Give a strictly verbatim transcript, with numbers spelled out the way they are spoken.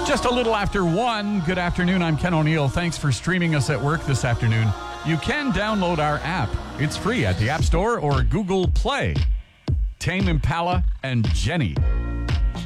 Just a little after one. Good afternoon. I'm Ken O'Neill. Thanks for streaming us at work this afternoon. You can download our app. It's free at the App Store or Google Play. Tame Impala and Jenny